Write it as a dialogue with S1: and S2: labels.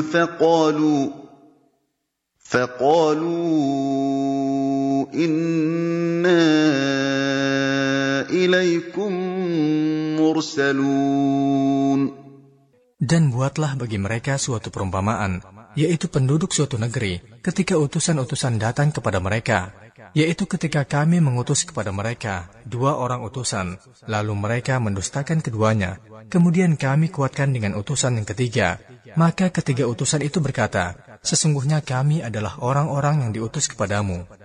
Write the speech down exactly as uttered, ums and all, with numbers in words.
S1: فقالوا فقالوا إنا إليكم مرسلون.
S2: Dan buatlah bagi mereka suatu perumpamaan, yaitu penduduk suatu negeri, ketika utusan-utusan datang kepada mereka, yaitu ketika kami mengutus kepada mereka dua orang utusan, lalu mereka mendustakan keduanya, kemudian kami kuatkan dengan utusan yang ketiga. Maka ketiga utusan itu berkata, sesungguhnya kami adalah orang-orang yang diutus kepadamu.